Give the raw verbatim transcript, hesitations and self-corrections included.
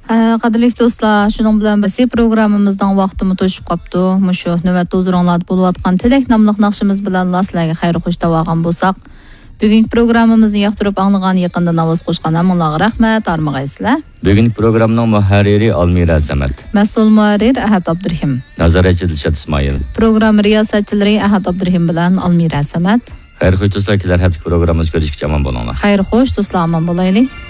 Qadrli do'stlar, shuning bilan biz programmamizdan vaqtimiz to'shib qopdi. Mushu navbatda huzuringlarda bo'layotgan Tilak nomli naqshimiz bilan sizlarga xayr xush tavagan bo'lsak, bugungi programmamizni yoqtirib anglagan yaqinda ovoz qo'shgan hammalarga rahmat, armag'aysizlar. Bugungi programmaning muharriri Almira Samat. Mas'ul muharrir Ahad Abdurahim. Nazoratchi Dilshod Ismoil. Program riyosatchilari Ahad Abdurahim bilan Almira Samat. Xayr xush do'stlar, kelar hafta programmamiz ko'rishga omon bo'linglar. Xayr xush do'stlar, omon bo'laylik.